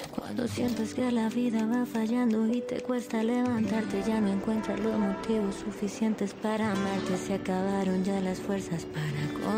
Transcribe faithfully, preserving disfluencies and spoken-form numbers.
Cuando sientes que la vida va fallando y te cuesta levantarte, ya no encuentras los motivos suficientes para amarte. Se acabaron ya las fuerzas para